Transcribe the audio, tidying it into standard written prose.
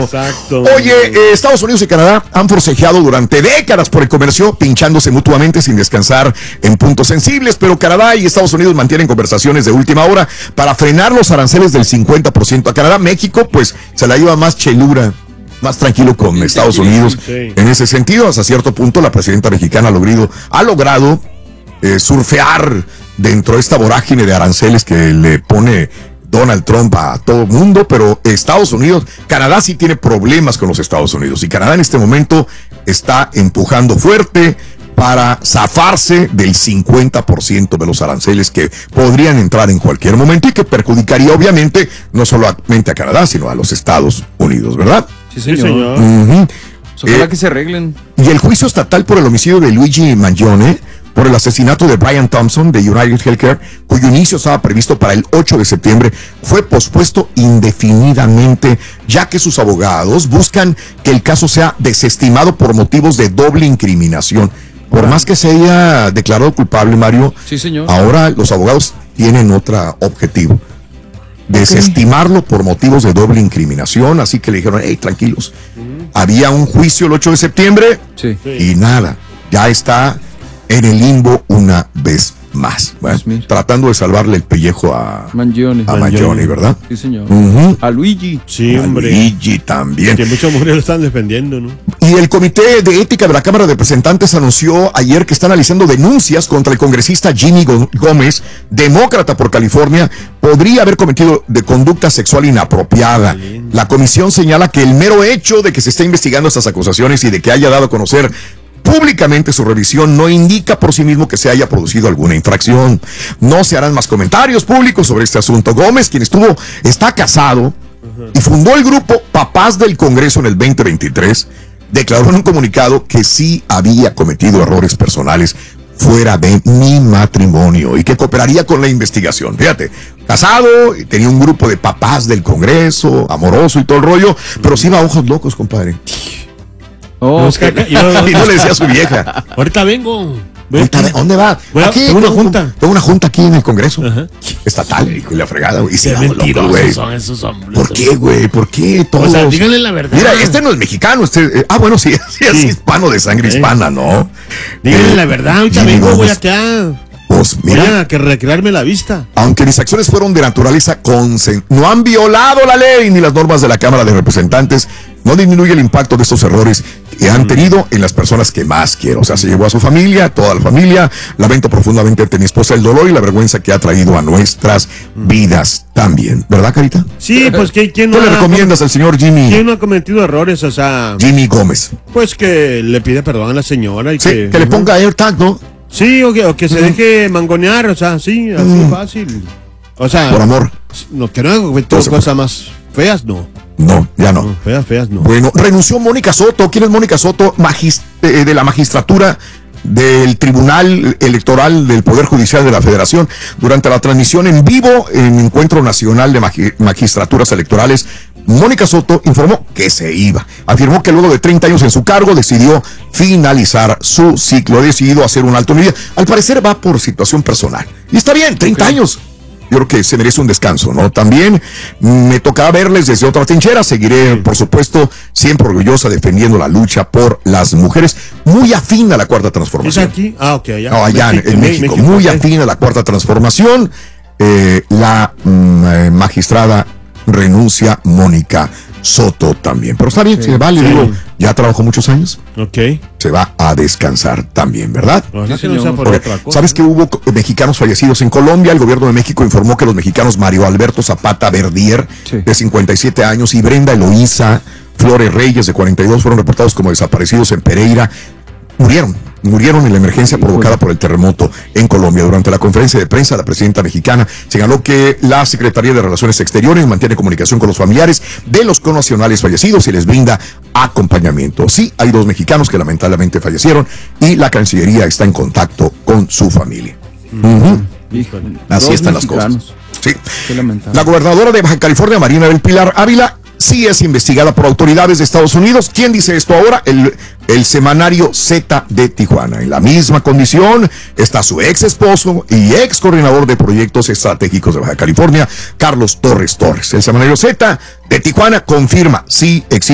Exacto. Oye, Estados Unidos y Canadá han forcejeado durante décadas por el comercio, pinchándose mutuamente sin descansar en puntos sensibles, pero Canadá y Estados Unidos mantienen conversaciones de última hora para frenar los aranceles del 50% a Canadá. México, pues, se la lleva más chelura, más tranquilo con Estados Unidos. Sí. En ese sentido, hasta cierto punto, la presidenta mexicana ha logrado surfear dentro de esta vorágine de aranceles que le pone Donald Trump a todo el mundo, pero Estados Unidos, Canadá sí tiene problemas con los Estados Unidos, y Canadá en este momento está empujando fuerte para zafarse del 50% de los aranceles que podrían entrar en cualquier momento y que perjudicaría obviamente no solamente a Canadá, sino a los Estados Unidos, ¿verdad? Sí, señor. Uh-huh. Ojalá que se arreglen. Y el juicio estatal por el homicidio de Luigi Mangione, por el asesinato de Brian Thompson de United Healthcare, cuyo inicio estaba previsto para el 8 de septiembre, fue pospuesto indefinidamente, ya que sus abogados buscan que el caso sea desestimado por motivos de doble incriminación. Por más que se haya declarado culpable, Mario, sí, señor, ahora los abogados tienen otro objetivo: desestimarlo por motivos de doble incriminación. Así que le dijeron, hey, tranquilos, había un juicio el 8 de septiembre sí, y nada, ya está en el limbo una vez más, bueno, tratando de salvarle el pellejo a Mangione, ¿verdad? Sí, señor. Uh-huh. A Luigi. Sí, hombre. Luigi también. Que muchas mujeres lo están defendiendo, ¿no? Y el Comité de Ética de la Cámara de Representantes anunció ayer que está analizando denuncias contra el congresista Jimmy Gómez, demócrata por California, podría haber cometido de conducta sexual inapropiada. La comisión señala que el mero hecho de que se esté investigando estas acusaciones y de que haya dado a conocer públicamente su revisión no indica por sí mismo que se haya producido alguna infracción. No se harán más comentarios públicos sobre este asunto. Gómez, quien está casado y fundó el grupo Papás del Congreso en el 2023, declaró en un comunicado que sí había cometido errores personales fuera de mi matrimonio y que cooperaría con la investigación. Fíjate, casado, tenía un grupo de papás del Congreso, amoroso y todo el rollo, pero sí iba a ojos locos, compadre. Oh, y no le decía a su vieja, ahorita vengo. ¿Dónde va? Bueno, aquí, tengo una junta. Tengo una junta aquí en el Congreso. Ajá. Estatal, y la fregada, güey. Y Qué mentirosos güey. Son esos hombres. ¿Por qué, güey? ¿Por qué todos? O sea, díganle la verdad. Mira, este no es mexicano, bueno, sí, es hispano, de sangre hispana, ¿no? Díganle la verdad, ahorita vengo, voy acá. Pues mira, voy a que recrearme la vista. Aunque mis acciones fueron de naturaleza no han violado la ley ni las normas de la Cámara de Representantes, no disminuye el impacto de estos errores que han tenido en las personas que más quiero. O sea, se llevó a su familia, toda la familia. Lamento profundamente ante mi esposa el dolor y la vergüenza que ha traído a nuestras vidas también. ¿Verdad, Carita? Sí, pues ¿quién no le recomiendas al señor Jimmy? ¿Quién no ha cometido errores? O sea, Jimmy Gómez. Pues que le pide perdón a la señora y sí, que le ponga AirTag, ¿no? Sí, o que se deje mangonear, o sea, sí, así fácil. O sea, por amor. No, que no haga cosas más feas, no. No, ya no. Feas no. Bueno, renunció Mónica Soto. ¿Quién es Mónica Soto? De la magistratura del Tribunal Electoral del Poder Judicial de la Federación. Durante la transmisión en vivo en Encuentro Nacional de Magistraturas Electorales, Mónica Soto informó que se iba. Afirmó que luego de 30 años en su cargo decidió finalizar su ciclo. Ha decidido hacer un alto en vida. Al parecer va por situación personal. Y está bien, 30 años. Yo creo que se merece un descanso, ¿no? También me tocará verles desde otra trinchera. Seguiré, por supuesto, siempre orgullosa defendiendo la lucha por las mujeres. Muy afín a la Cuarta Transformación. ¿Es aquí? Ah, ok, allá. No, allá en México. Muy afín a la Cuarta Transformación. La magistrada renuncia Mónica Soto también. Pero está bien, se vale, digo, ya trabajó muchos años. Ok. Se va a descansar también, ¿verdad? Sí, no sea por otra cosa. ¿Sabes que hubo mexicanos fallecidos en Colombia? El gobierno de México informó que los mexicanos Mario Alberto Zapata Verdier, de 57 años, y Brenda Eloísa Flores Reyes, de 42, fueron reportados como desaparecidos en Pereira. Murieron en la emergencia provocada por el terremoto en Colombia. Durante la conferencia de prensa, la presidenta mexicana señaló que la Secretaría de Relaciones Exteriores mantiene comunicación con los familiares de los connacionales fallecidos y les brinda acompañamiento. Sí, hay 2 mexicanos que lamentablemente fallecieron y la Cancillería está en contacto con su familia. Así están las cosas. Sí. La gobernadora de Baja California, Marina del Pilar Ávila, sí es investigada por autoridades de Estados Unidos. ¿Quién dice esto ahora? El semanario Z de Tijuana. En la misma condición está su ex esposo y ex coordinador de proyectos estratégicos de Baja California, Carlos Torres. El semanario Z de Tijuana confirma, sí existe